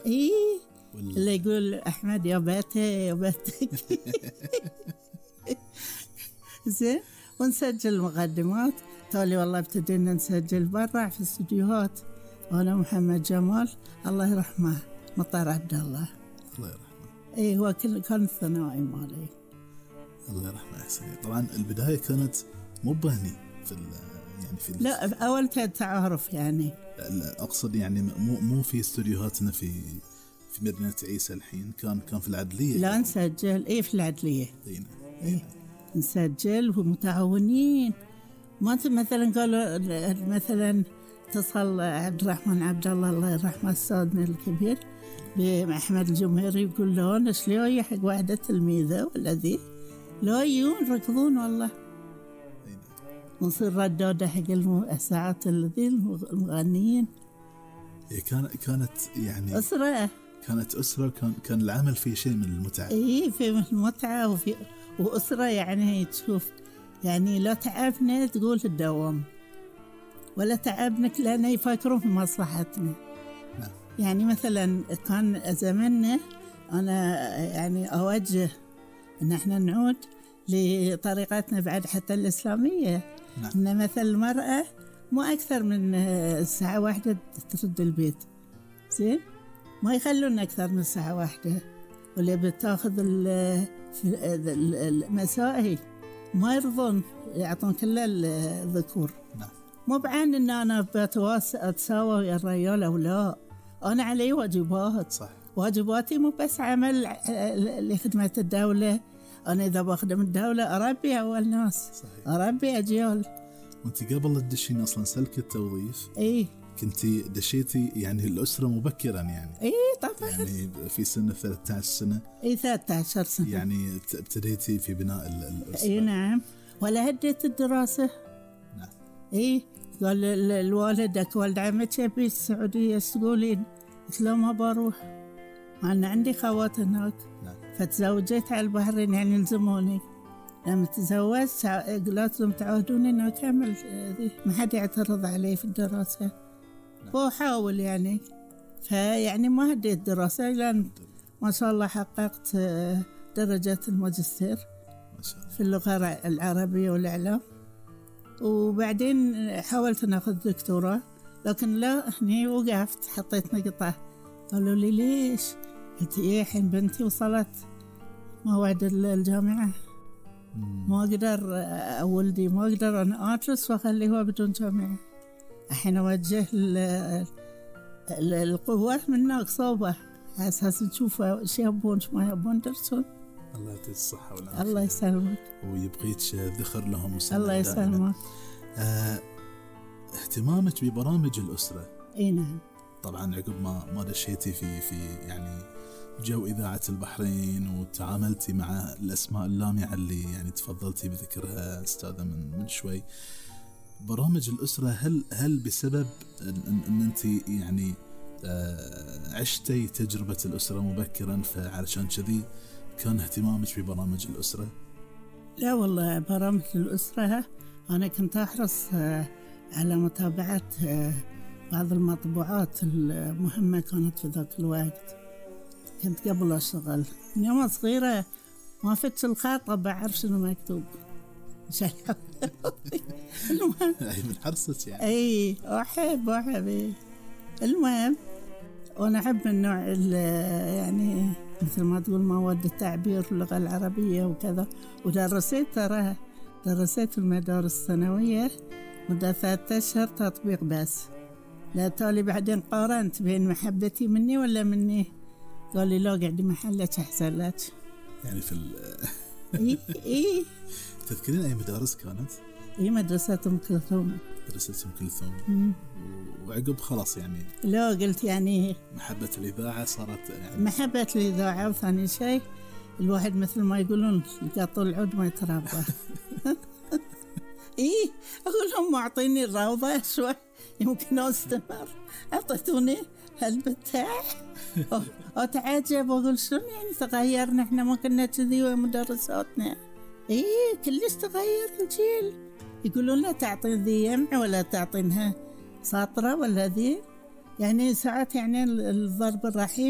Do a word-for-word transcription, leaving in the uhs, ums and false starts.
إيه اللي يقول أحمد يا باتي يا باتك. زين. ونسجل مقدمات. تالي والله ابتدينا نسجل برا في الاستديوهات، وأنا محمد جمال الله يرحمه مطار عبد الله الله يرحمه. إيه هو كان الثانوي مالي الله يرحمه. حسين طبعا البداية كانت مو بهني في يعني في لا أول تعارف يعني. لا أقصد يعني مو مو في استوديوهاتنا في في مدينة عيسى الحين، كان كان في العدلية. لا نسجل إيه في العدلية. دينا. إيه نسجل ومتعاونين. ما مثلا قالوا مثلا اتصل عبد الرحمن عبد الله الله يرحمه أستاذنا الكبير بأحمد الجمهري يقول له أنا شلون حق واحدة تلميذة ولا ذي لا يجون ركضون والله. ونصير ردودة حق الساعات الذي المغنيين. هي كان كانت يعني أسرة. كانت أسرة كان كان العمل فيه شيء من المتعة. إيه في المتعة وفي وأسرة يعني تشوف يعني لا تعبنا تقول في الدوام ولا تعبنك لأن يفكرون في مصلحتنا. نعم. يعني مثلا كان زماننا أنا يعني أوجه إن إحنا نعود لطريقتنا بعد حتى الإسلامية. نعم. إن مثل المرأة مو أكثر من ساعة واحدة ترد البيت. زين ما يخلون أكثر من ساعة واحدة، ولا بتاخذ المسائي ما يرضون يعطون كل الذكور. نعم. مو بعين إن أنا بتساوى ويا الرجال أو لا، أنا علي واجبات. صح. واجباتي مو بس عمل لخدمة الدولة، أنا إذا بخدم الدولة أربي أول ناس. صحيح. أربي أجيال. وأنت قبل تدشين أصلا سلك التوظيف إيه كنتي دشيتي يعني الأسرة مبكرا يعني. إيه طبعا. يعني في سن ثلاثة عشر سنة. إيه ثلاثة عشر سنة. يعني ابتديتي في بناء الأسرة. إيه نعم. ولا هديت الدراسة. نعم. إيه قال الوالدك والد عمك يبي السعودية تقولين؟ قلت له ما بروح مع أن عندي خوات هناك. نعم. فتزوجت على البحرين يعني يلزموني. لما تزوجت قلت لهم تعودوني أن أكمل ما حد يعترض علي في الدراسة. نعم. وأحاول يعني فيعني ما هديت دراسة لأن ما شاء الله حققت درجة الماجستير ما شاء الله في اللغة العربية والإعلام. وبعدين حاولت أن أخذ دكتوراه لكن لا هني وقفت حطيت نقطة. قالوا لي ليش؟ قلت إيه حين بنتي وصلت موعد الجامعة ما أقدر ولدي ما أقدر أنا أدرس وأخليه بدون جامعة. الحين أوجه القوة من هناك صوبة أساس نشوف إيش يبون إيش ما يبون درسون. الله يعطيك الصحة والعافية. الله يسلمك. ويبقيك ذخر لهم وسنة. الله يسلمك. آه اهتمامك ببرامج الأسرة. اي نعم. طبعا عقب ما ما دشيتي في في يعني جو إذاعة البحرين وتعاملتي مع الأسماء اللامعة اللي يعني تفضلتي بذكرها أستاذة من من شوي. برامج الأسرة هل هل بسبب إن, إن أنت يعني آه عشتي تجربة الأسرة مبكرا فعلشان كذي كان اهتمامك ببرامج الأسرة؟ لا والله برامج الأسرة أنا كنت أحرص على متابعة بعض المطبوعات المهمة كانت في ذاك الوقت. كنت قبل أشتغل من يوم صغيرة ما فتش الخاطة بعرف شنو مكتوب. المهم من حرصت يعني. أي أحب أحب المهم وأنا أحب النوع يعني مثل ما تقول مواد التعبير واللغة العربية وكذا. ودرست ترى درست في المدارس الثانوية مدة ثلاثة أشهر تطبيق بس. لا تالي بعدين قارنت بين محبتي مني ولا مني. قال لي لا قعدي محلك أحسن لك. يعني في ال إيه إيه تذكرين أي مدارس كانت؟ إيه مدرسة أم كلثوم. مدرسة أم كلثوم. وعقب خلاص يعني. لا قلت يعني محبة الإذاعة صارت يعني. محبة الإذاعة وثاني شيء الواحد مثل ما يقولون يقطع العود ما يتربى. إيه أقول لهم أعطيني الروضة شوي يمكن أستمر. أعطيتوني هالبتاع أتعجب وأقول شلون يعني تغيرنا إحنا ما كنا كذي مدرساتنا. إيه كلش تغير الجيل. يقولون لا تعطين ذي يمع ولا تعطينها ساطرة ولا ذي يعني ساعات يعني الضرب الرحيم